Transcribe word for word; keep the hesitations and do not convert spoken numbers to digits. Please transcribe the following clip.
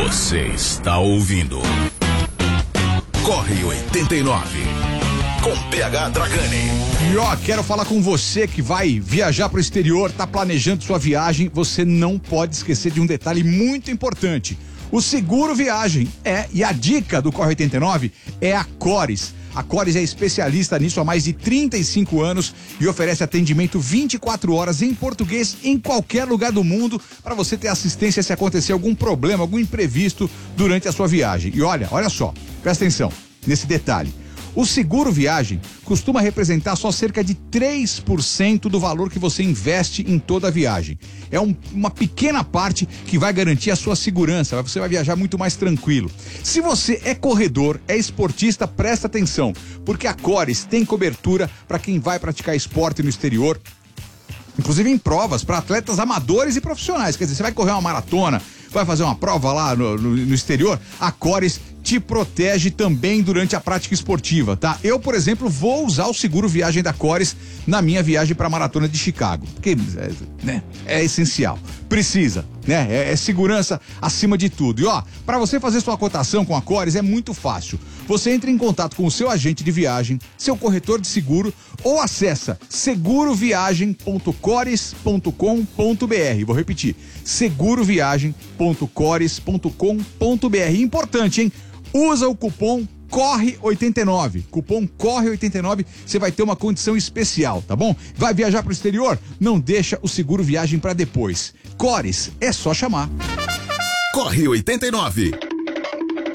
Você está ouvindo Corre oitenta e nove com P H Dragani. E ó, quero falar com você que vai viajar para o exterior, tá planejando sua viagem. Você não pode esquecer de um detalhe muito importante: o seguro viagem. É, e a dica do Corre oitenta e nove é a Cores. A Cores é especialista nisso há mais de trinta e cinco anos e oferece atendimento vinte e quatro horas em português em qualquer lugar do mundo para você ter assistência se acontecer algum problema, algum imprevisto durante a sua viagem. E olha, olha só, presta atenção nesse detalhe. O seguro viagem costuma representar só cerca de três por cento do valor que você investe em toda a viagem. É um, uma pequena parte que vai garantir a sua segurança, você vai viajar muito mais tranquilo. Se você é corredor, é esportista, presta atenção, porque a Cores tem cobertura para quem vai praticar esporte no exterior, inclusive em provas para atletas amadores e profissionais. Quer dizer, você vai correr uma maratona, vai fazer uma prova lá no, no, no exterior, a Cores te protege também durante a prática esportiva, tá? Eu, por exemplo, vou usar o seguro viagem da Cores na minha viagem para a Maratona de Chicago, porque é, né, é essencial, precisa, né? É, é segurança acima de tudo. E ó, para você fazer sua cotação com a Cores é muito fácil. Você entra em contato com o seu agente de viagem, seu corretor de seguro, ou acessa seguro viagem ponto cores ponto com ponto b r. Vou repetir, seguro viagem ponto cores ponto com ponto b r. Importante, hein? Usa o cupom Corre oitenta e nove, cupom Corre oitenta e nove, você vai ter uma condição especial, tá bom? Vai viajar pro exterior? Não deixa o seguro viagem para depois. Cores, é só chamar. Corre oitenta e nove.